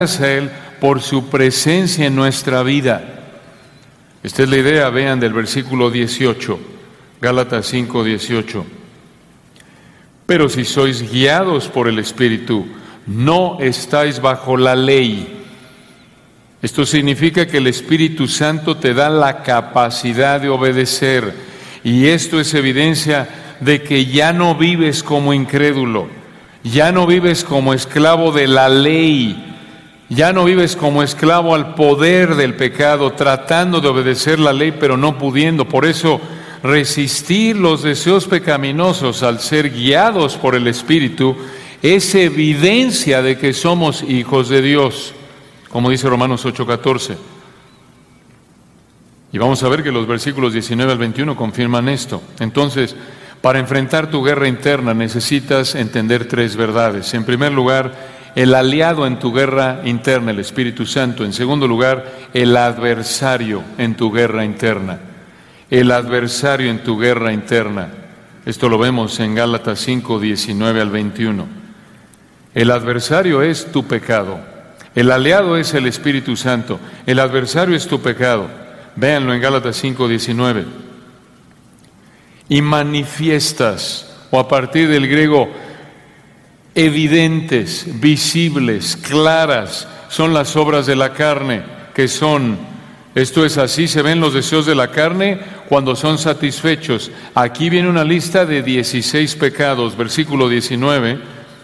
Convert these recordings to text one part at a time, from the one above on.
a Él por su presencia en nuestra vida. Esta es la idea, vean, del versículo 18, Gálatas 5, 18. Pero si sois guiados por el Espíritu, no estáis bajo la ley. Esto significa que el Espíritu Santo te da la capacidad de obedecer, y esto es evidencia de que ya no vives como incrédulo, ya no vives como esclavo de la ley, ya no vives como esclavo al poder del pecado, tratando de obedecer la ley pero no pudiendo. Por eso, resistir los deseos pecaminosos al ser guiados por el Espíritu es evidencia de que somos hijos de Dios, como dice Romanos 8:14. Y vamos a ver que los versículos 19 al 21 confirman esto. Entonces, para enfrentar tu guerra interna necesitas entender tres verdades. En primer lugar, el aliado en tu guerra interna, el Espíritu Santo. En segundo lugar, el adversario en tu guerra interna. El adversario en tu guerra interna. Esto lo vemos en Gálatas 5, 19 al 21. El adversario es tu pecado. El aliado es el Espíritu Santo. El adversario es tu pecado. Véanlo en Gálatas 5, 19. Y manifiestas, o a partir del griego, evidentes, visibles, claras, son las obras de la carne, que son, esto es así, se ven los deseos de la carne cuando son satisfechos. Aquí viene una lista de 16 pecados, versículo 19,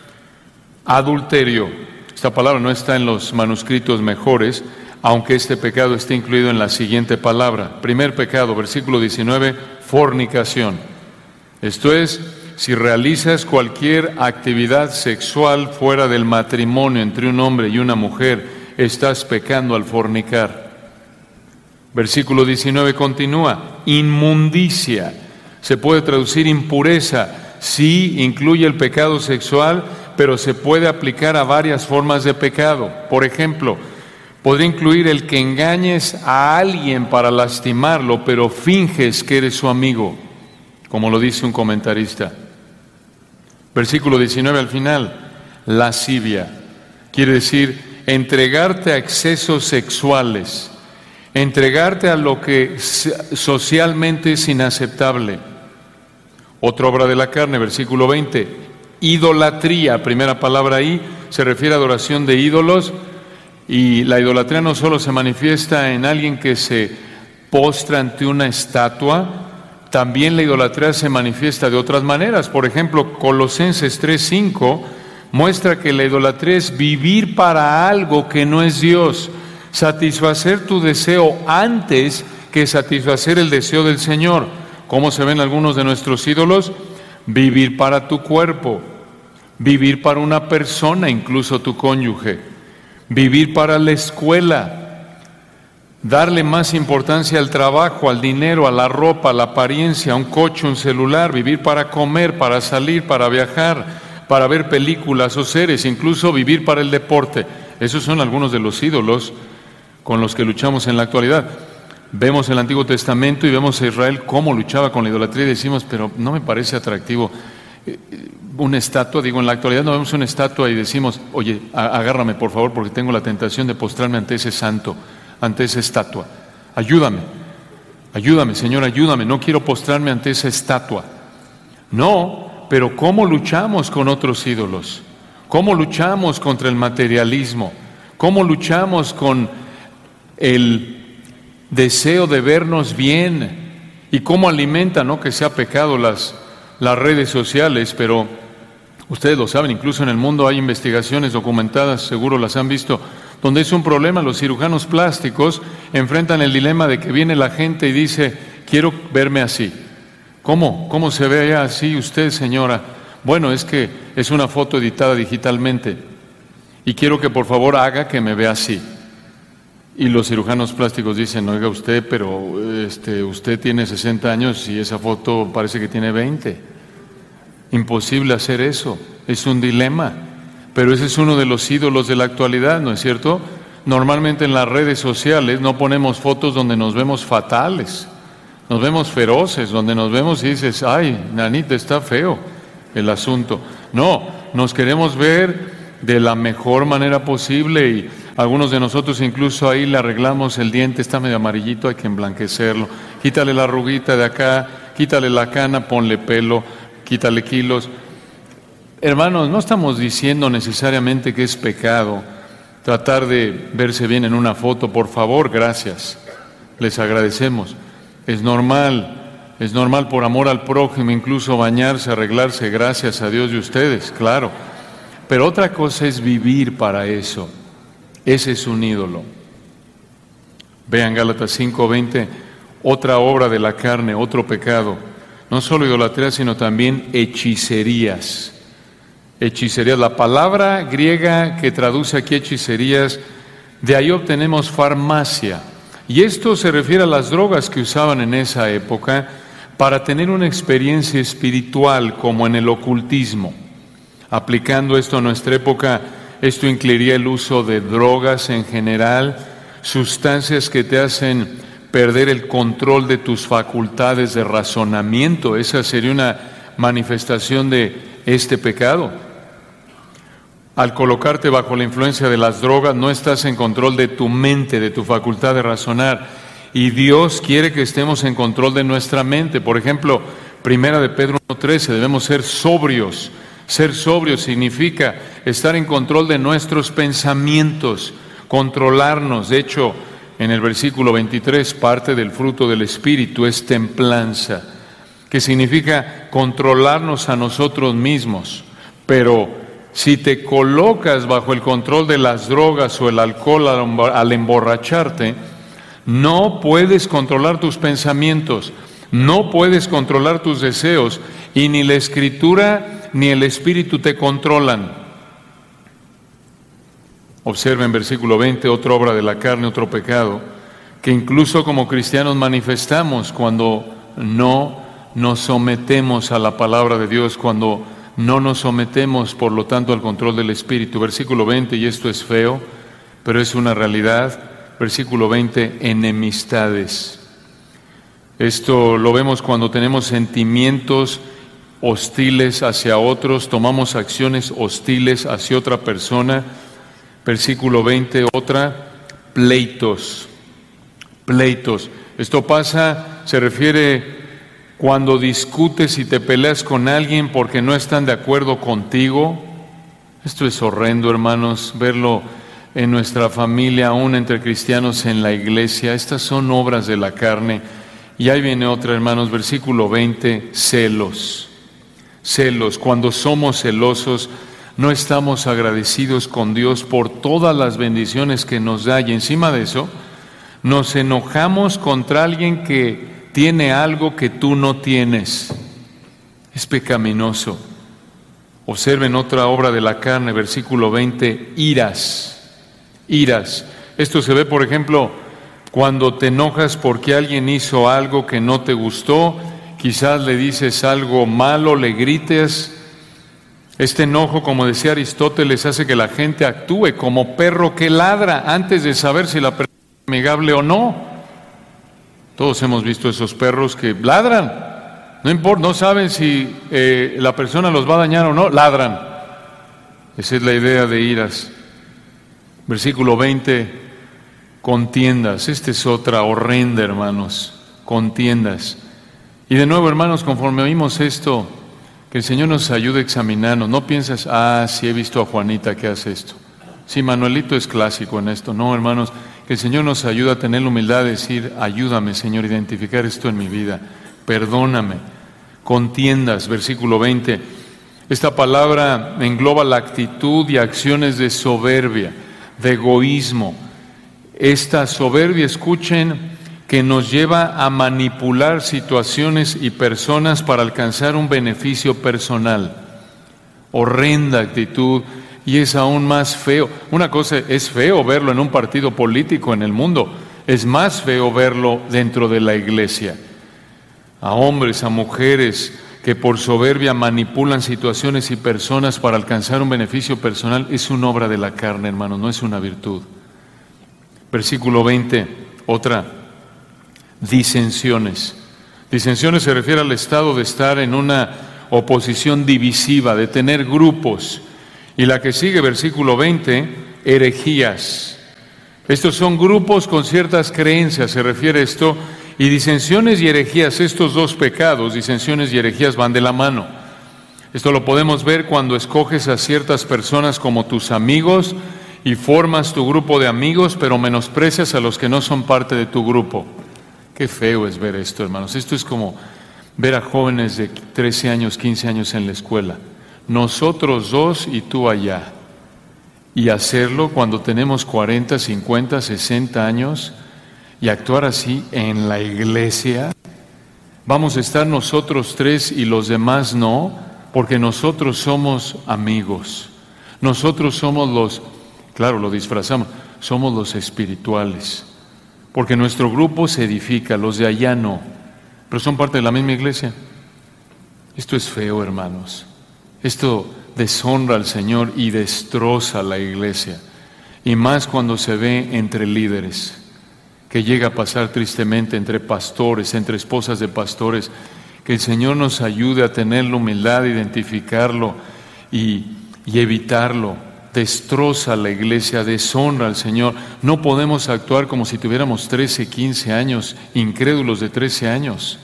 adulterio. Esta palabra no está en los manuscritos mejores, aunque este pecado esté incluido en la siguiente palabra. Primer pecado, versículo 19, fornicación. Esto es, si realizas cualquier actividad sexual fuera del matrimonio entre un hombre y una mujer, estás pecando al fornicar. Versículo 19 continúa, inmundicia. Se puede traducir impureza. Sí, incluye el pecado sexual, pero se puede aplicar a varias formas de pecado. Por ejemplo, podría incluir el que engañes a alguien para lastimarlo, pero finges que eres su amigo, como lo dice un comentarista. Versículo 19 al final, lascivia. Quiere decir entregarte a excesos sexuales, entregarte a lo que socialmente es inaceptable. Otra obra de la carne, versículo 20, idolatría. Primera palabra ahí se refiere a adoración de ídolos. Y la idolatría no solo se manifiesta en alguien que se postra ante una estatua, también la idolatría se manifiesta de otras maneras. Por ejemplo, Colosenses 3:5 muestra que la idolatría es vivir para algo que no es Dios, satisfacer tu deseo antes que satisfacer el deseo del Señor. ¿Cómo se ven algunos de nuestros ídolos? Vivir para tu cuerpo, vivir para una persona, incluso tu cónyuge. Vivir para la escuela, darle más importancia al trabajo, al dinero, a la ropa, a la apariencia, a un coche, un celular, vivir para comer, para salir, para viajar, para ver películas o series, incluso vivir para el deporte. Esos son algunos de los ídolos con los que luchamos en la actualidad. Vemos el Antiguo Testamento y vemos a Israel cómo luchaba con la idolatría y decimos, pero no me parece atractivo una estatua. Digo, en la actualidad no vemos una estatua y decimos, oye, agárrame por favor porque tengo la tentación de postrarme ante ese santo, ante esa estatua. Ayúdame, Señor, ayúdame, no quiero postrarme ante esa estatua. No, pero ¿cómo luchamos con otros ídolos? ¿Cómo luchamos contra el materialismo? ¿Cómo luchamos con el deseo de vernos bien? ¿Y cómo alimenta, no que sea pecado las redes sociales? Pero ustedes lo saben, incluso en el mundo hay investigaciones documentadas, seguro las han visto, donde es un problema. Los cirujanos plásticos enfrentan el dilema de que viene la gente y dice, quiero verme así. ¿Cómo se ve así usted, señora? Bueno, es que es una foto editada digitalmente y quiero que por favor haga que me vea así. Y los cirujanos plásticos dicen, oiga usted, pero usted tiene 60 años y esa foto parece que tiene 20. Imposible hacer eso, es un dilema. Pero ese es uno de los ídolos de la actualidad, ¿no es cierto? Normalmente en las redes sociales no ponemos fotos donde nos vemos fatales, nos vemos feroces, donde nos vemos y dices, ay, nanita, está feo el asunto. No, nos queremos ver de la mejor manera posible y Algunos de nosotros incluso ahí le arreglamos el diente, está medio amarillito, hay que emblanquecerlo. Quítale la arruguita de acá, quítale la cana, ponle pelo, quítale kilos. Hermanos, no estamos diciendo necesariamente que es pecado tratar de verse bien en una foto. Por favor, gracias, les agradecemos. Es normal por amor al prójimo, incluso bañarse, arreglarse, gracias a Dios y ustedes, claro. Pero otra cosa es vivir para eso. Ese es un ídolo. Vean Gálatas 5:20, otra obra de la carne, otro pecado. No solo idolatría, sino también hechicerías. Hechicerías, la palabra griega que traduce aquí hechicerías, de ahí obtenemos farmacia. Y esto se refiere a las drogas que usaban en esa época para tener una experiencia espiritual, como en el ocultismo. Aplicando esto a nuestra época, esto incluiría el uso de drogas en general, sustancias que te hacen perder el control de tus facultades de razonamiento. Esa sería una manifestación de este pecado. Al colocarte bajo la influencia de las drogas, no estás en control de tu mente, de tu facultad de razonar. Y Dios quiere que estemos en control de nuestra mente. Por ejemplo, 1 de Pedro 1:13, debemos ser sobrios. Ser sobrio significa estar en control de nuestros pensamientos, controlarnos. De hecho, en el versículo 23, parte del fruto del Espíritu es templanza, que significa controlarnos a nosotros mismos. Pero si te colocas bajo el control de las drogas o el alcohol al emborracharte, no puedes controlar tus pensamientos, no puedes controlar tus deseos, y ni la Escritura ni el Espíritu te controlan. Observen versículo 20, otra obra de la carne, otro pecado, que incluso como cristianos manifestamos cuando no nos sometemos a la palabra de Dios, cuando no nos sometemos, por lo tanto, al control del Espíritu. Versículo 20, y esto es feo, pero es una realidad. Versículo 20, enemistades. Esto lo vemos cuando tenemos sentimientos hostiles hacia otros, tomamos acciones hostiles hacia otra persona. Versículo 20, otra, pleitos. Pleitos. Esto pasa, se refiere cuando discutes y te peleas con alguien porque no están de acuerdo contigo. Esto es horrendo, hermanos, verlo en nuestra familia, aún entre cristianos en la iglesia. Estas son obras de la carne. Y ahí viene otra, hermanos, versículo 20, celos. Celos. Cuando somos celosos, no estamos agradecidos con Dios por todas las bendiciones que nos da, y encima de eso, nos enojamos contra alguien que tiene algo que tú no tienes. Es pecaminoso. Observen otra obra de la carne, versículo 20, iras. Iras. Esto se ve, por ejemplo, cuando te enojas porque alguien hizo algo que no te gustó, quizás le dices algo malo, le grites. Este enojo, como decía Aristóteles, hace que la gente actúe como perro que ladra antes de saber si la persona es amigable o no. Todos hemos visto esos perros que ladran. No importa, no saben si la persona los va a dañar o no, ladran. Esa es la idea de iras. Versículo 20, contiendas. Esta es otra horrenda, hermanos, contiendas. Y de nuevo, hermanos, conforme oímos esto, que el Señor nos ayude a examinarnos. No piensas, sí he visto a Juanita que hace esto. Sí, Manuelito es clásico en esto. No, hermanos, que el Señor nos ayude a tener la humildad de decir, ayúdame, Señor, a identificar esto en mi vida. Perdóname. Contiendas, versículo 20. Esta palabra engloba la actitud y acciones de soberbia, de egoísmo. Esta soberbia, escuchen, que nos lleva a manipular situaciones y personas para alcanzar un beneficio personal. Horrenda actitud, y es aún más feo. Una cosa es feo verlo en un partido político en el mundo, es más feo verlo dentro de la iglesia. A hombres, a mujeres que por soberbia manipulan situaciones y personas para alcanzar un beneficio personal, es una obra de la carne, hermano, no es una virtud. Versículo 20, otra, disensiones. Disensiones se refiere al estado de estar en una oposición divisiva, de tener grupos. Y la que sigue, versículo 20, herejías. Estos son grupos con ciertas creencias, se refiere esto, y disensiones y herejías, estos dos pecados, disensiones y herejías, van de la mano. Esto lo podemos ver cuando escoges a ciertas personas como tus amigos y formas tu grupo de amigos, pero menosprecias a los que no son parte de tu grupo. Qué feo es ver esto, hermanos. Esto es como ver a jóvenes de 13 años, 15 años en la escuela. Nosotros dos y tú allá. Y hacerlo cuando tenemos 40, 50, 60 años y actuar así en la iglesia. Vamos a estar nosotros tres y los demás no, porque nosotros somos amigos. Nosotros somos los, claro, lo disfrazamos, somos los espirituales. Porque nuestro grupo se edifica, los de allá no, pero son parte de la misma iglesia. Esto es feo, hermanos. Esto deshonra al Señor y destroza la iglesia. Y más cuando se ve entre líderes, que llega a pasar tristemente entre pastores, entre esposas de pastores. Que el Señor nos ayude a tener la humildad de identificarlo y evitarlo. Destroza la iglesia, deshonra al Señor. No podemos actuar como si tuviéramos 13, 15 años, incrédulos de 13 años.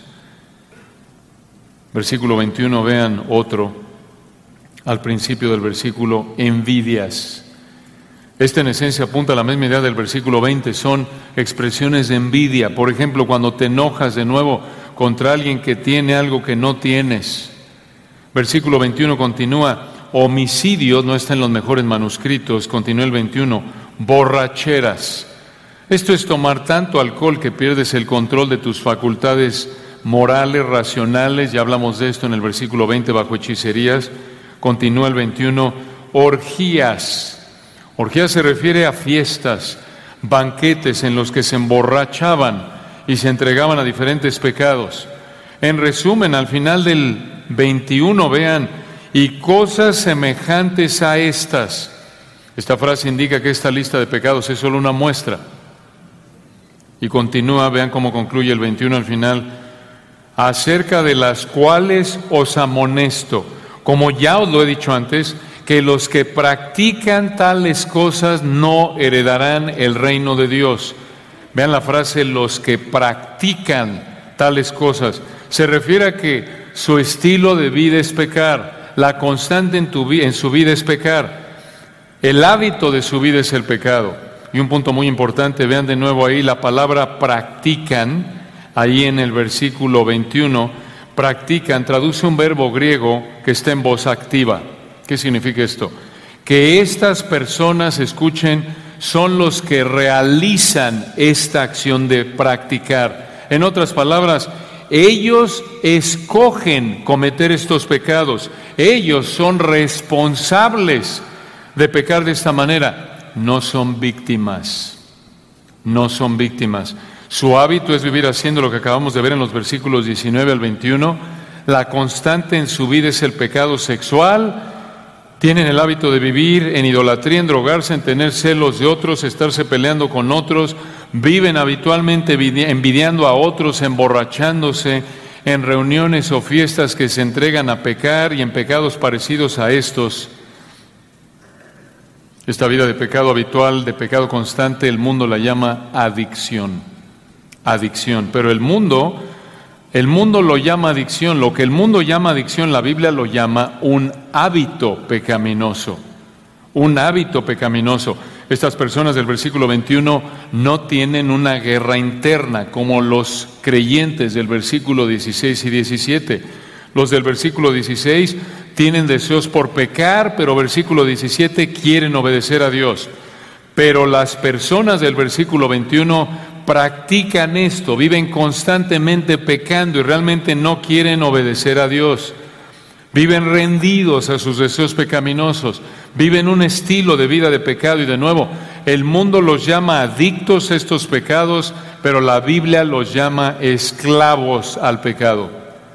Versículo 21, vean otro, al principio del versículo, envidias. Esta en esencia apunta a la misma idea del versículo 20, son expresiones de envidia. Por ejemplo, cuando te enojas de nuevo contra alguien que tiene algo que no tienes. Versículo 21 continúa, homicidio, no está en los mejores manuscritos, continúa el 21, borracheras. Esto es tomar tanto alcohol que pierdes el control de tus facultades morales, racionales, ya hablamos de esto en el versículo 20 bajo hechicerías. Continúa el 21, orgías. Orgías se refiere a fiestas, banquetes en los que se emborrachaban y se entregaban a diferentes pecados. En resumen, al final del 21, vean, y cosas semejantes a estas. Esta frase indica que esta lista de pecados es solo una muestra. Y continúa, vean cómo concluye el 21 al final, acerca de las cuales os amonesto, como ya os lo he dicho antes, que los que practican tales cosas no heredarán el reino de Dios. Vean la frase, los que practican tales cosas. Se refiere a que su estilo de vida es pecar, la constante en su vida es pecar, el hábito de su vida es el pecado. Y un punto muy importante, vean de nuevo ahí la palabra practican, ahí en el versículo 21, practican, traduce un verbo griego que está en voz activa. ¿Qué significa esto? Que estas personas, escuchen, son los que realizan esta acción de practicar. En otras palabras, ellos escogen cometer estos pecados. Ellos son responsables de pecar de esta manera. No son víctimas. No son víctimas. Su hábito es vivir haciendo lo que acabamos de ver en los versículos 19 al 21. La constante en su vida es el pecado sexual. Tienen el hábito de vivir en idolatría, en drogarse, en tener celos de otros, estarse peleando con otros. Viven habitualmente envidiando a otros, emborrachándose en reuniones o fiestas que se entregan a pecar y en pecados parecidos a estos. Esta vida de pecado habitual, de pecado constante, el mundo la llama adicción. Adicción. Pero el mundo lo llama adicción. Lo que el mundo llama adicción, la Biblia lo llama un hábito pecaminoso. Un hábito pecaminoso. Estas personas del versículo 21 no tienen una guerra interna como los creyentes del versículo 16 y 17. Los del versículo 16 tienen deseos por pecar, pero versículo 17 quieren obedecer a Dios. Pero las personas del versículo 21 practican esto, viven constantemente pecando y realmente no quieren obedecer a Dios. Viven rendidos a sus deseos pecaminosos, viven un estilo de vida de pecado y de nuevo, el mundo los llama adictos a estos pecados, pero la Biblia los llama esclavos al pecado.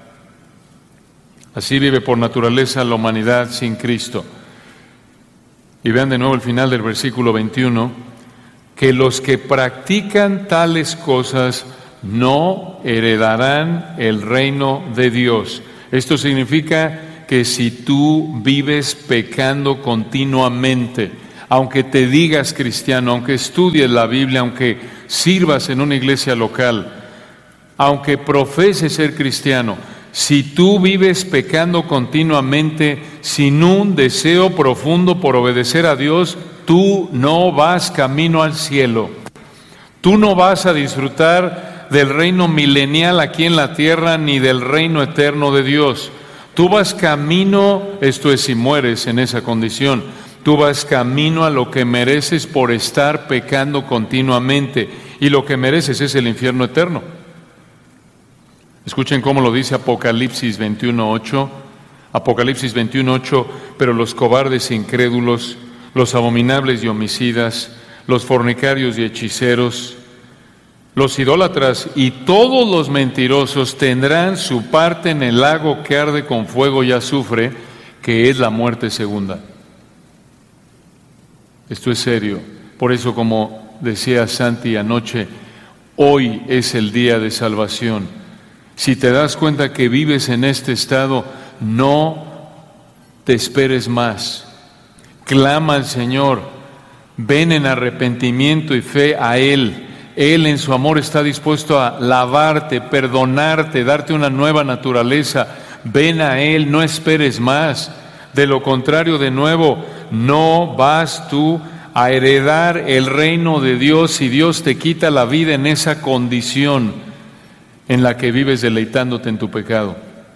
Así vive por naturaleza la humanidad sin Cristo. Y vean de nuevo el final del versículo 21, que los que practican tales cosas no heredarán el reino de Dios. Esto significa que si tú vives pecando continuamente, aunque te digas cristiano, aunque estudies la Biblia, aunque sirvas en una iglesia local, aunque profeses ser cristiano, si tú vives pecando continuamente, sin un deseo profundo por obedecer a Dios, tú no vas camino al cielo. Tú no vas a disfrutar del reino milenial aquí en la tierra, ni del reino eterno de Dios. Tú vas camino, esto es si mueres en esa condición, tú vas camino a lo que mereces por estar pecando continuamente, y lo que mereces es el infierno eterno. Escuchen cómo lo dice Apocalipsis 21:8. Apocalipsis 21:8, pero los cobardes e incrédulos, los abominables y homicidas, los fornicarios y hechiceros, los idólatras y todos los mentirosos tendrán su parte en el lago que arde con fuego y azufre, que es la muerte segunda. Esto es serio. Por eso, como decía Santi anoche, hoy es el día de salvación. Si te das cuenta que vives en este estado, no te esperes más. Clama al Señor, ven en arrepentimiento y fe a Él. Él en su amor está dispuesto a lavarte, perdonarte, darte una nueva naturaleza. Ven a Él, no esperes más. De lo contrario, de nuevo, no vas tú a heredar el reino de Dios si Dios te quita la vida en esa condición en la que vives deleitándote en tu pecado.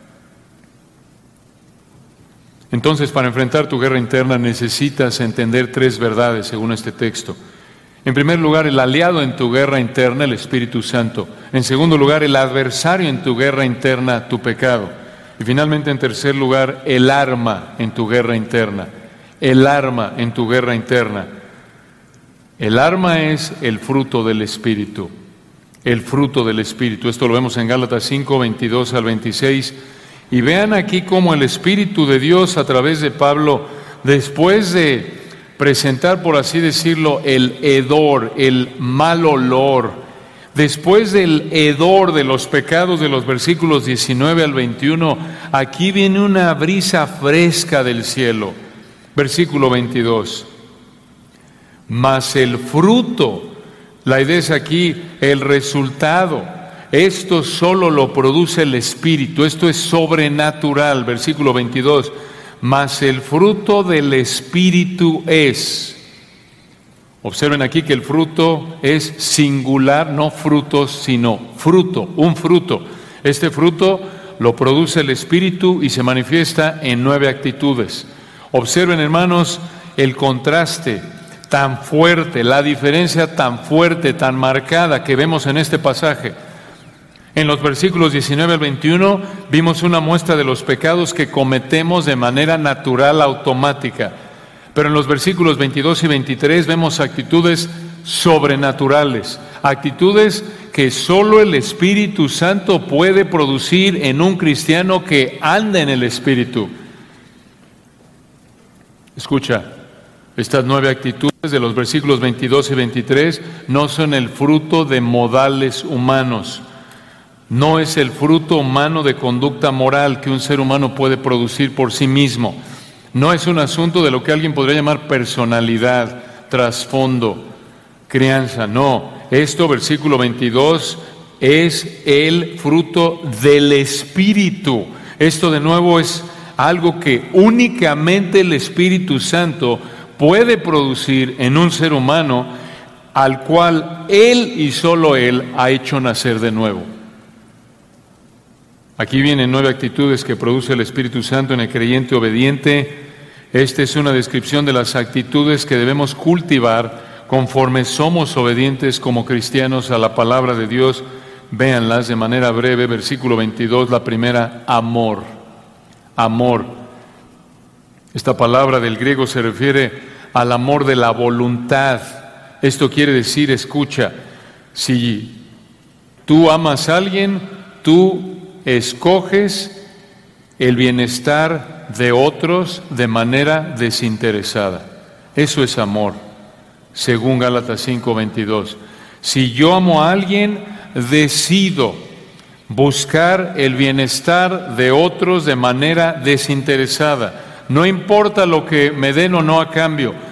Entonces, para enfrentar tu guerra interna necesitas entender tres verdades según este texto. En primer lugar, el aliado en tu guerra interna, el Espíritu Santo. En segundo lugar, el adversario en tu guerra interna, tu pecado. Y finalmente, en tercer lugar, el arma en tu guerra interna. El arma en tu guerra interna. El arma es el fruto del Espíritu. El fruto del Espíritu. Esto lo vemos en Gálatas 5, 22 al 26. Y vean aquí cómo el Espíritu de Dios, a través de Pablo, después de presentar, por así decirlo, el hedor, el mal olor, después del hedor de los pecados de los versículos 19 al 21, aquí viene una brisa fresca del cielo. Versículo 22. Mas el fruto, la idea es aquí el resultado. Esto solo lo produce el Espíritu. Esto es sobrenatural. Versículo 22. Mas el fruto del Espíritu es. Observen aquí que el fruto es singular, no frutos, sino fruto, un fruto. Este fruto lo produce el Espíritu y se manifiesta en 9 actitudes. Observen, hermanos, el contraste tan fuerte, la diferencia tan fuerte, tan marcada que vemos en este pasaje. En los versículos 19 al 21 vimos una muestra de los pecados que cometemos de manera natural, automática. Pero en los versículos 22 y 23 vemos actitudes sobrenaturales, actitudes que solo el Espíritu Santo puede producir en un cristiano que anda en el Espíritu. Escucha, estas 9 actitudes de los versículos 22 y 23 no son el fruto de modales humanos. No es el fruto humano de conducta moral que un ser humano puede producir por sí mismo. No es un asunto de lo que alguien podría llamar personalidad, trasfondo, crianza. No, esto, versículo 22, es el fruto del Espíritu. Esto de nuevo es algo que únicamente el Espíritu Santo puede producir en un ser humano al cual Él y solo Él ha hecho nacer de nuevo. Aquí vienen 9 actitudes que produce el Espíritu Santo en el creyente obediente. Esta es una descripción de las actitudes que debemos cultivar conforme somos obedientes como cristianos a la palabra de Dios. Véanlas de manera breve. Versículo 22, la primera, amor. Amor. Esta palabra del griego se refiere al amor de la voluntad. Esto quiere decir, escucha, si tú amas a alguien, tú escoges el bienestar de otros de manera desinteresada. Eso es amor, según Gálatas 5:22. Si yo amo a alguien, decido buscar el bienestar de otros de manera desinteresada. No importa lo que me den o no a cambio,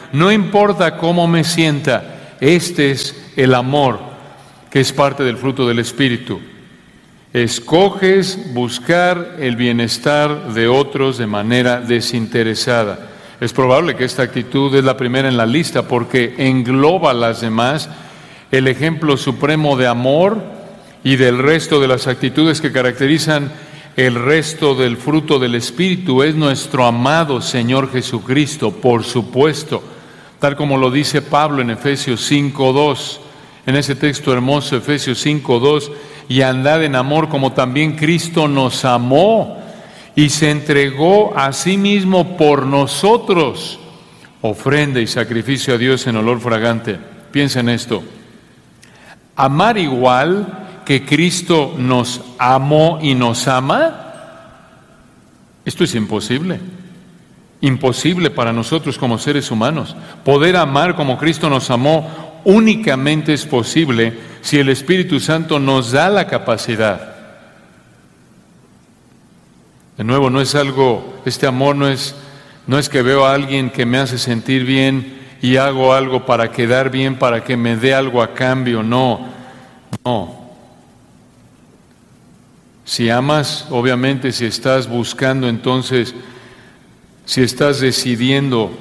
no importa cómo me sienta. Este es el amor que es parte del fruto del Espíritu. Escoges buscar el bienestar de otros de manera desinteresada. Es probable que esta actitud es la primera en la lista porque engloba a las demás. El ejemplo supremo de amor y del resto de las actitudes que caracterizan el resto del fruto del Espíritu es nuestro amado Señor Jesucristo, por supuesto, tal como lo dice Pablo en Efesios 5:2, en ese texto hermoso, Efesios 5:2, y andad en amor como también Cristo nos amó y se entregó a sí mismo por nosotros, ofrenda y sacrificio a Dios en olor fragante. Piensa en esto. Amar igual que Cristo nos amó y nos ama, esto es imposible. Imposible para nosotros como seres humanos. Poder amar como Cristo nos amó únicamente es posible si el Espíritu Santo nos da la capacidad. De nuevo, no es algo, este amor no es que veo a alguien que me hace sentir bien y hago algo para quedar bien, para que me dé algo a cambio. No. Si amas, obviamente, si estás buscando, entonces, si estás decidiendo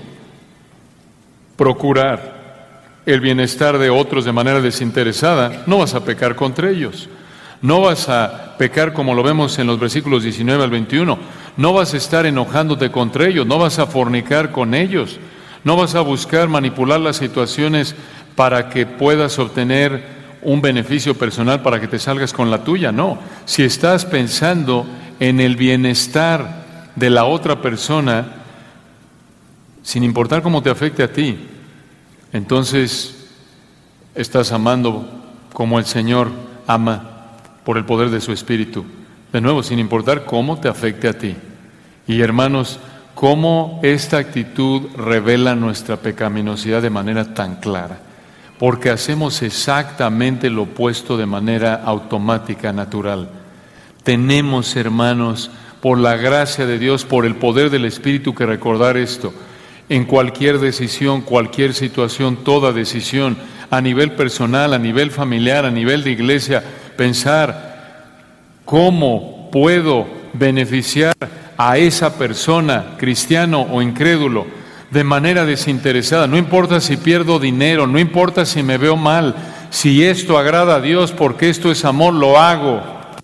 procurar el bienestar de otros de manera desinteresada, no vas a pecar contra ellos. No vas a pecar como lo vemos en los versículos 19 al 21. No vas a estar enojándote contra ellos, no vas a fornicar con ellos, no vas a buscar manipular las situaciones para que puedas obtener un beneficio personal para que te salgas con la tuya. No, si estás pensando en el bienestar de la otra persona, sin importar cómo te afecte a ti, entonces estás amando como el Señor ama por el poder de su Espíritu. De nuevo, sin importar cómo te afecte a ti. Y hermanos, cómo esta actitud revela nuestra pecaminosidad de manera tan clara. Porque hacemos exactamente lo opuesto de manera automática, natural. Tenemos, hermanos, por la gracia de Dios, por el poder del Espíritu, que recordar esto. En cualquier decisión, cualquier situación, toda decisión, a nivel personal, a nivel familiar, a nivel de iglesia, pensar cómo puedo beneficiar a esa persona, cristiano o incrédulo, de manera desinteresada. No importa si pierdo dinero, no importa si me veo mal, si esto agrada a Dios, porque esto es amor, lo hago.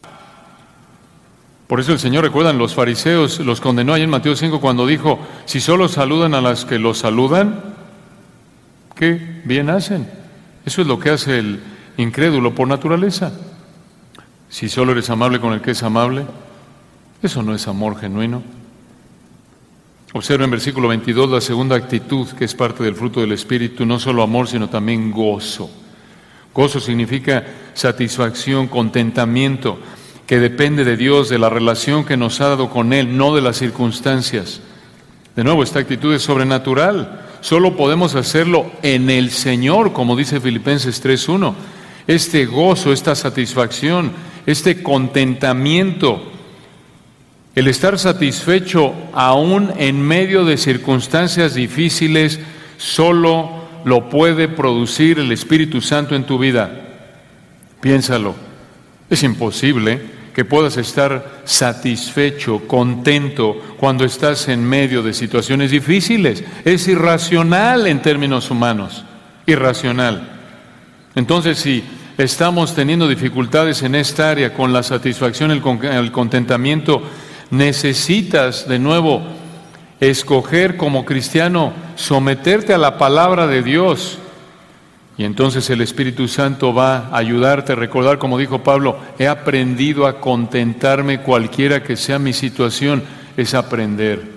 Por eso el Señor, recuerdan, los fariseos los condenó ahí en Mateo 5 cuando dijo, si solo saludan a las que los saludan, ¿qué bien hacen? Eso es lo que hace el incrédulo por naturaleza. Si solo eres amable con el que es amable, eso no es amor genuino. Observa en versículo 22 la segunda actitud que es parte del fruto del Espíritu, no solo amor, sino también gozo. Gozo significa satisfacción, contentamiento, que depende de Dios, de la relación que nos ha dado con Él, no de las circunstancias. De nuevo, esta actitud es sobrenatural. Solo podemos hacerlo en el Señor, como dice Filipenses 3:1. Este gozo, esta satisfacción, este contentamiento, el estar satisfecho aún en medio de circunstancias difíciles, solo lo puede producir el Espíritu Santo en tu vida. Piénsalo. Es imposible que puedas estar satisfecho, contento, cuando estás en medio de situaciones difíciles. Es irracional en términos humanos, irracional. Entonces, si estamos teniendo dificultades en esta área con la satisfacción, el contentamiento, necesitas de nuevo escoger como cristiano someterte a la palabra de Dios. Y entonces el Espíritu Santo va a ayudarte a recordar, como dijo Pablo, he aprendido a contentarme cualquiera que sea mi situación. Es aprender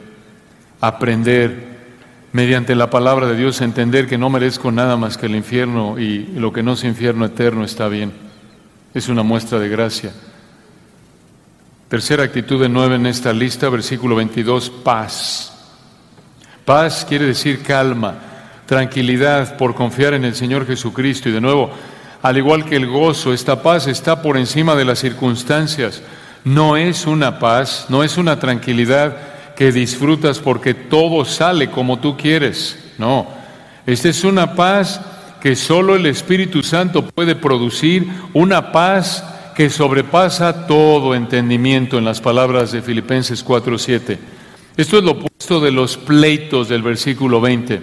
mediante la palabra de Dios, entender que no merezco nada más que el infierno y lo que no es infierno eterno está bien. Es una muestra de gracia. Tercera actitud de 9 en esta lista, versículo 22, paz. Paz quiere decir calma, tranquilidad por confiar en el Señor Jesucristo. Y de nuevo, al igual que el gozo, esta paz está por encima de las circunstancias. No es una paz, no es una tranquilidad que disfrutas porque todo sale como tú quieres. No, Esta es una paz que solo el Espíritu Santo puede producir, una paz que sobrepasa todo entendimiento, en las palabras de Filipenses 4:7. Esto es lo opuesto de los pleitos del versículo 20.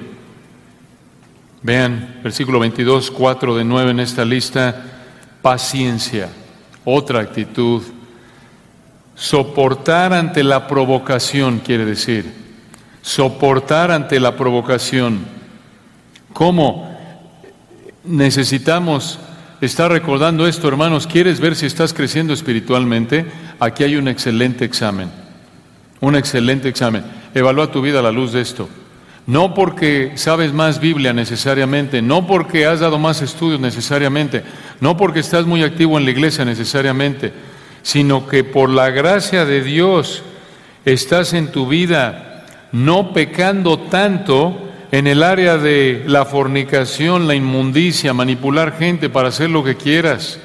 Vean, versículo 22, 4 de 9 en esta lista. Paciencia, otra actitud. Soportar ante la provocación, quiere decir. Soportar ante la provocación. ¿Cómo necesitamos estar recordando esto, hermanos? ¿Quieres ver si estás creciendo espiritualmente? Aquí hay un excelente examen. Un excelente examen. Evalúa tu vida a la luz de esto. No porque sabes más Biblia necesariamente, no porque has dado más estudios necesariamente, no porque estás muy activo en la iglesia necesariamente, sino que por la gracia de Dios estás en tu vida no pecando tanto en el área de la fornicación, la inmundicia, manipular gente para hacer lo que quieras.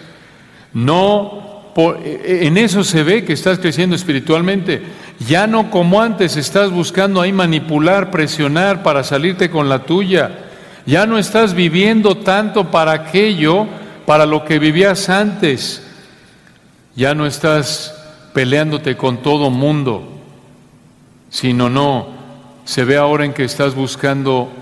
En eso se ve que estás creciendo espiritualmente. Ya no como antes estás buscando ahí manipular, presionar para salirte con la tuya. Ya no estás viviendo tanto para aquello, para lo que vivías antes. Ya no estás peleándote con todo mundo, sino se ve ahora en que estás buscando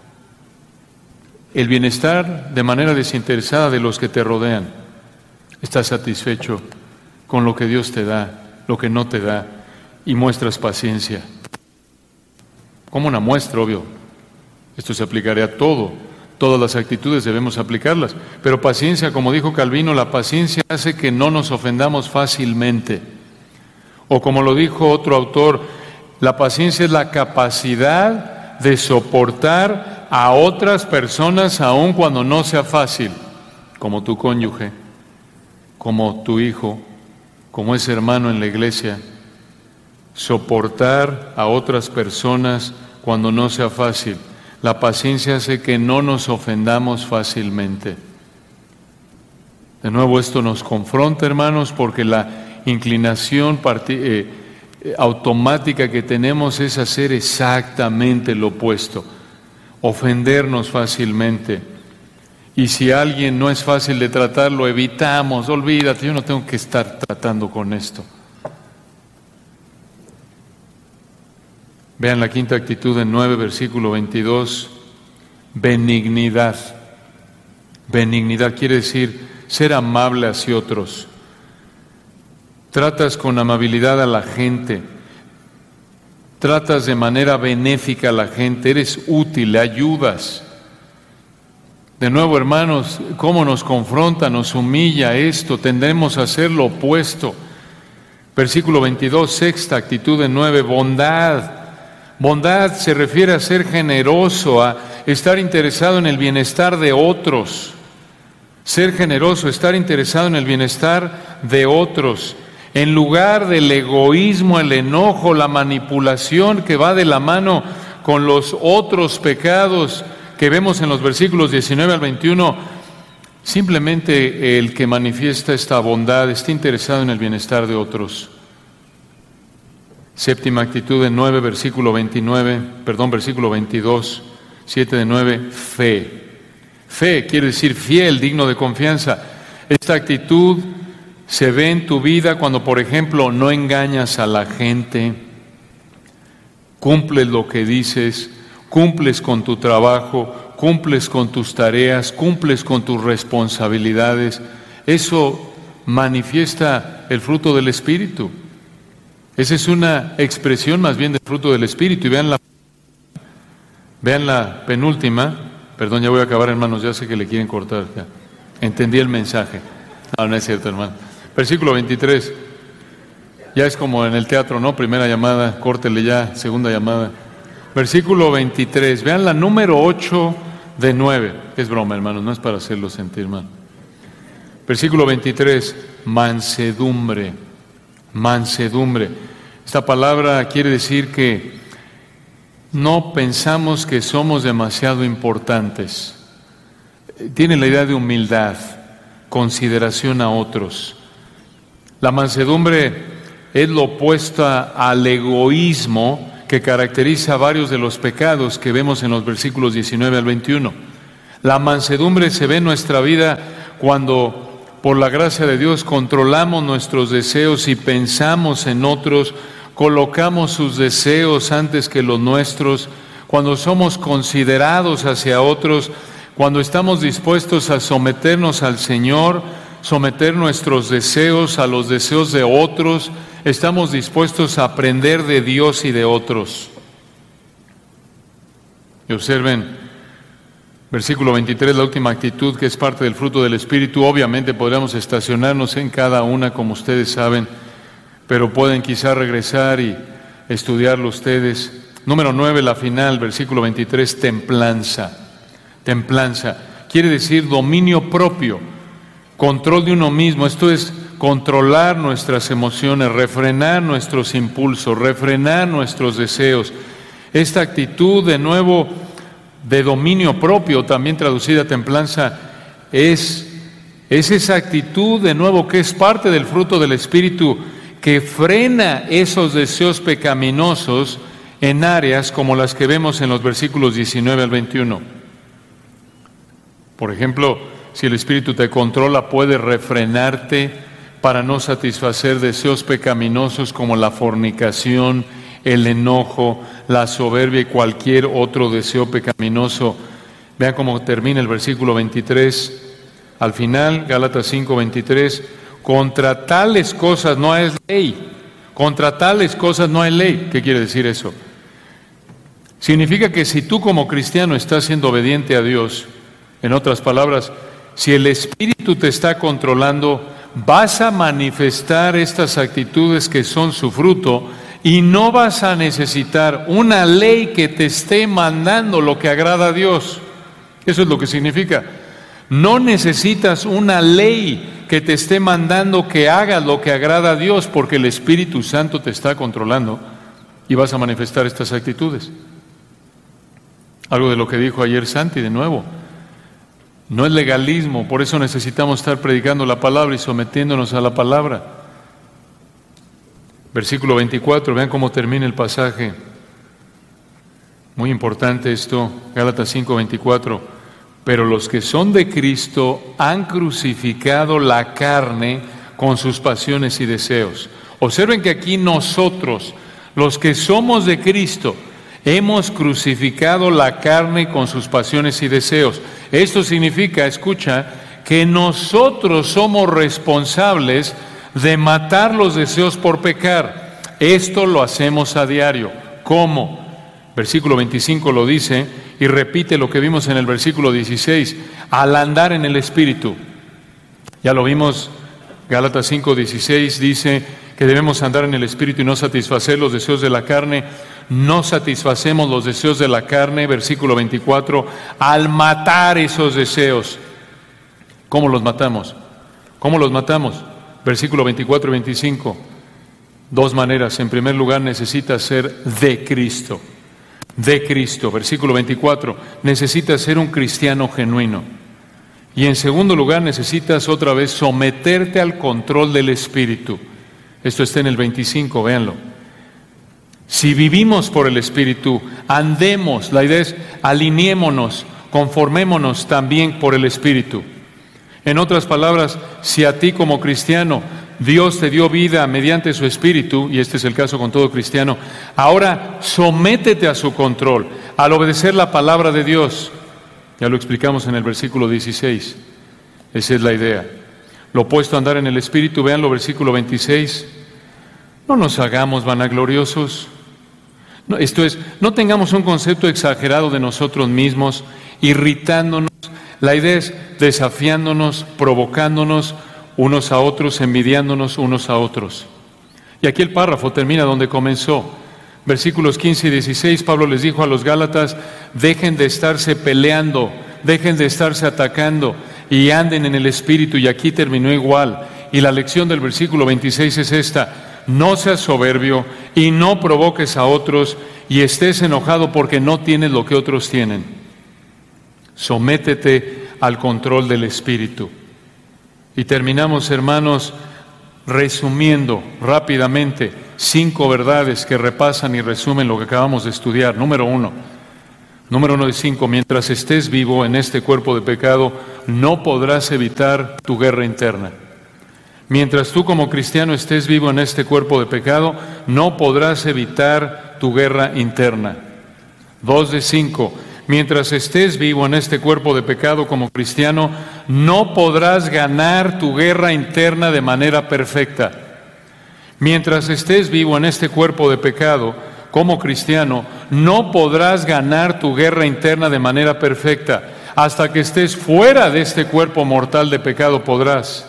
el bienestar de manera desinteresada de los que te rodean. Estás satisfecho con lo que Dios te da, lo que no te da, y muestras paciencia. Como una muestra, obvio. Esto se aplicaría a todo. Todas las actitudes debemos aplicarlas. Pero paciencia, como dijo Calvino, la paciencia hace que no nos ofendamos fácilmente. O como lo dijo otro autor, la paciencia es la capacidad de soportar a otras personas aun cuando no sea fácil, como tu cónyuge, como tu hijo, como ese hermano en la iglesia. Soportar a otras personas cuando no sea fácil. La paciencia hace que no nos ofendamos fácilmente. De nuevo, esto nos confronta, hermanos, porque la inclinación automática que tenemos es hacer exactamente lo opuesto, ofendernos fácilmente. Y si alguien no es fácil de tratar, lo evitamos. Olvídate, yo no tengo que estar tratando con esto. Vean la quinta actitud en 9, versículo 22. Benignidad. Benignidad quiere decir ser amable hacia otros. Tratas con amabilidad a la gente. Tratas de manera benéfica a la gente. Eres útil, le ayudas. De nuevo, hermanos, ¿cómo nos confronta, nos humilla esto? Tendremos a hacer lo opuesto. Versículo 22, sexta actitud en 9, bondad. Bondad se refiere a ser generoso, a estar interesado en el bienestar de otros. Ser generoso, estar interesado en el bienestar de otros. En lugar del egoísmo, el enojo, la manipulación que va de la mano con los otros pecados que vemos en los versículos 19 al 21, simplemente el que manifiesta esta bondad está interesado en el bienestar de otros. Séptima actitud en 9, versículo 22, 7 de 9, fe. Fe quiere decir fiel, digno de confianza. Esta actitud se ve en tu vida cuando, por ejemplo, no engañas a la gente, cumples lo que dices, cumples con tu trabajo, cumples con tus tareas, cumples con tus responsabilidades. Eso manifiesta el fruto del Espíritu. Esa es una expresión más bien del fruto del Espíritu. Y vean la penúltima. Perdón, ya voy a acabar, hermanos, ya sé que le quieren cortar. Ya. Entendí el mensaje. No, no es cierto, hermano. Versículo 23. Ya es como en el teatro, ¿no? Primera llamada, córtele ya, segunda llamada. Versículo 23. Vean la número 8 de 9. Es broma, hermanos, no es para hacerlo sentir mal. Versículo 23. Mansedumbre. Mansedumbre. Esta palabra quiere decir que no pensamos que somos demasiado importantes. Tiene la idea de humildad, consideración a otros. La mansedumbre es lo opuesto al egoísmo que caracteriza varios de los pecados que vemos en los versículos 19 al 21. La mansedumbre se ve en nuestra vida cuando, por la gracia de Dios, controlamos nuestros deseos y pensamos en otros, colocamos sus deseos antes que los nuestros, cuando somos considerados hacia otros, cuando estamos dispuestos a someternos al Señor, someter nuestros deseos a los deseos de otros, estamos dispuestos a aprender de Dios y de otros. Y observen, versículo 23, la última actitud que es parte del fruto del Espíritu. Obviamente podríamos estacionarnos en cada una, como ustedes saben, pero pueden quizá regresar y estudiarlo ustedes. Número 9, la final, versículo 23, templanza. Templanza quiere decir dominio propio, control de uno mismo. Esto es controlar nuestras emociones, refrenar nuestros impulsos, refrenar nuestros deseos. Esta actitud, de nuevo, de dominio propio, también traducida templanza, es esa actitud, de nuevo, que es parte del fruto del Espíritu, que frena esos deseos pecaminosos en áreas como las que vemos en los versículos 19 al 21. Por ejemplo, si el Espíritu te controla, puede refrenarte para no satisfacer deseos pecaminosos como la fornicación, el enojo, la soberbia y cualquier otro deseo pecaminoso. Vean cómo termina el versículo 23. Al final, Gálatas 5:23, contra tales cosas no hay ley. Contra tales cosas no hay ley. ¿Qué quiere decir eso? Significa que si tú como cristiano estás siendo obediente a Dios, en otras palabras, si el Espíritu te está controlando, vas a manifestar estas actitudes que son su fruto y no vas a necesitar una ley que te esté mandando lo que agrada a Dios. Eso es lo que significa. No necesitas una ley que te esté mandando que hagas lo que agrada a Dios, porque el Espíritu Santo te está controlando y vas a manifestar estas actitudes. Algo de lo que dijo ayer Santi, de nuevo. No es legalismo, por eso necesitamos estar predicando la palabra y sometiéndonos a la palabra. Versículo 24, vean cómo termina el pasaje. Muy importante esto, Gálatas 5:24. Pero los que son de Cristo han crucificado la carne con sus pasiones y deseos. Observen que aquí nosotros, los que somos de Cristo, hemos crucificado la carne con sus pasiones y deseos. Esto significa, escucha, que nosotros somos responsables de matar los deseos por pecar. Esto lo hacemos a diario. ¿Cómo? Versículo 25 lo dice y repite lo que vimos en el versículo 16, al andar en el Espíritu. Ya lo vimos, Gálatas 5:16 dice que debemos andar en el Espíritu y no satisfacer los deseos de la carne. No satisfacemos los deseos de la carne, versículo 24, al matar esos deseos. ¿Cómo los matamos? ¿Cómo los matamos? Versículo 24 y 25. Dos maneras. En primer lugar, necesitas ser de Cristo. De Cristo. Versículo 24. Necesitas ser un cristiano genuino. Y en segundo lugar, necesitas otra vez someterte al control del Espíritu. Esto está en el 25, véanlo. Si vivimos por el Espíritu, andemos, la idea es alineémonos, conformémonos también por el Espíritu. En otras palabras, si a ti como cristiano Dios te dio vida mediante su Espíritu, y este es el caso con todo cristiano, ahora sométete a su control, al obedecer la palabra de Dios. Ya lo explicamos en el versículo 16. Esa es la idea. Lo opuesto a andar en el Espíritu, veanlo, versículo 26. No nos hagamos vanagloriosos. No, esto es, no tengamos un concepto exagerado de nosotros mismos, irritándonos. La idea es desafiándonos, provocándonos unos a otros, envidiándonos unos a otros. Y aquí el párrafo termina donde comenzó. Versículos 15 y 16, Pablo les dijo a los Gálatas, dejen de estarse peleando, dejen de estarse atacando y anden en el Espíritu. Y aquí terminó igual. Y la lección del versículo 26 es esta: no seas soberbio y no provoques a otros y estés enojado porque no tienes lo que otros tienen. Sométete al control del Espíritu. Y terminamos, hermanos, resumiendo rápidamente 5 verdades que repasan y resumen lo que acabamos de estudiar. Número uno de 5, mientras estés vivo en este cuerpo de pecado, no podrás evitar tu guerra interna. Mientras tú como cristiano estés vivo en este cuerpo de pecado, no podrás evitar tu guerra interna. 2 de 5, mientras estés vivo en este cuerpo de pecado como cristiano, no podrás ganar tu guerra interna de manera perfecta. Mientras estés vivo en este cuerpo de pecado como cristiano, no podrás ganar tu guerra interna de manera perfecta. Hasta que estés fuera de este cuerpo mortal de pecado podrás.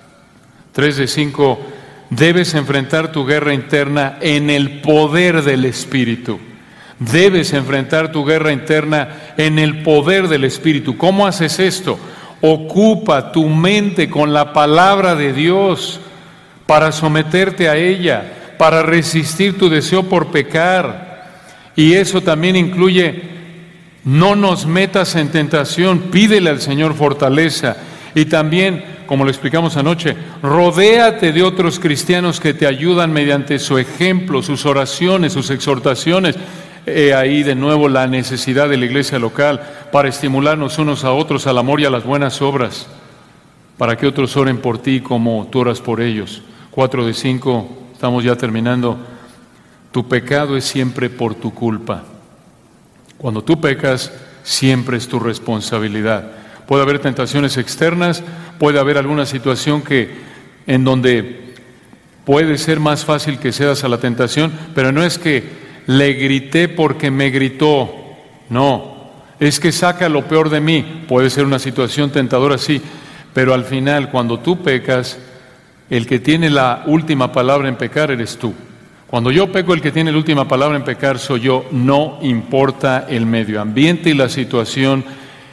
3 de 5, debes enfrentar tu guerra interna en el poder del Espíritu. Debes enfrentar tu guerra interna en el poder del Espíritu. ¿Cómo haces esto? Ocupa tu mente con la palabra de Dios para someterte a ella, para resistir tu deseo por pecar. Y eso también incluye, no nos metas en tentación, pídele al Señor fortaleza. Y también, como lo explicamos anoche, rodéate de otros cristianos que te ayudan mediante su ejemplo, sus oraciones, sus exhortaciones. Ahí de nuevo la necesidad de la iglesia local para estimularnos unos a otros al amor y a las buenas obras, para que otros oren por ti como tú oras por ellos. 4 de 5, estamos ya terminando. Tu pecado es siempre por tu culpa. Cuando tú pecas, siempre es tu responsabilidad. Puede haber tentaciones externas, puede haber alguna situación en donde puede ser más fácil que cedas a la tentación, pero no es que le grité porque me gritó, no, es que saca lo peor de mí. Puede ser una situación tentadora, sí, pero al final, cuando tú pecas, el que tiene la última palabra en pecar eres tú. Cuando yo peco, el que tiene la última palabra en pecar soy yo. No importa el medio ambiente y la situación,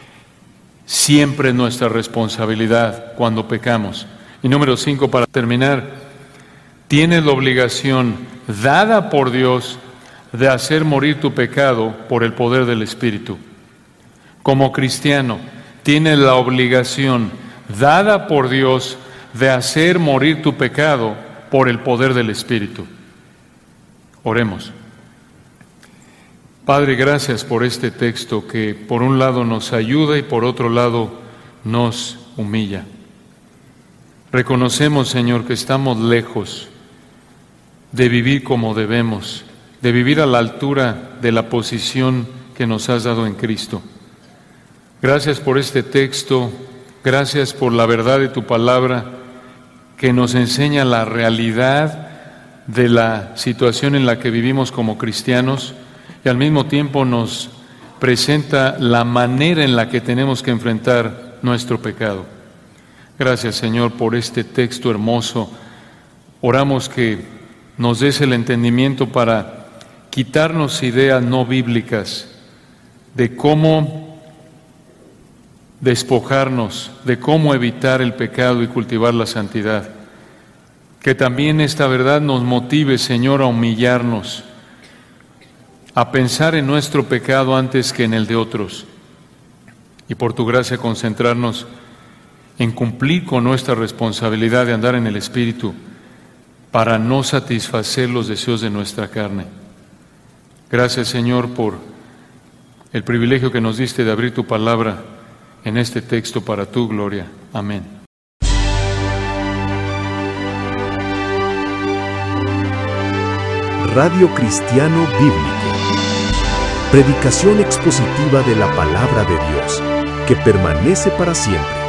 siempre es nuestra responsabilidad cuando pecamos. Y número 5, para terminar, tienes la obligación dada por Dios de hacer morir tu pecado por el poder del Espíritu. Como cristiano, tienes la obligación dada por Dios de hacer morir tu pecado por el poder del Espíritu. Oremos. Padre, gracias por este texto que por un lado nos ayuda y por otro lado nos humilla. Reconocemos, Señor, que estamos lejos de vivir como debemos, de vivir a la altura de la posición que nos has dado en Cristo. Gracias por este texto, gracias por la verdad de tu palabra que nos enseña la realidad de la situación en la que vivimos como cristianos y al mismo tiempo nos presenta la manera en la que tenemos que enfrentar nuestro pecado. Gracias, Señor, por este texto hermoso. Oramos que nos des el entendimiento para quitarnos ideas no bíblicas de cómo despojarnos, de cómo evitar el pecado y cultivar la santidad. Que también esta verdad nos motive, Señor, a humillarnos, a pensar en nuestro pecado antes que en el de otros. Y por tu gracia concentrarnos en cumplir con nuestra responsabilidad de andar en el Espíritu para no satisfacer los deseos de nuestra carne. Gracias, Señor, por el privilegio que nos diste de abrir tu palabra en este texto para tu gloria. Amén. Radio Cristiano Bíblico. Predicación expositiva de la palabra de Dios, que permanece para siempre.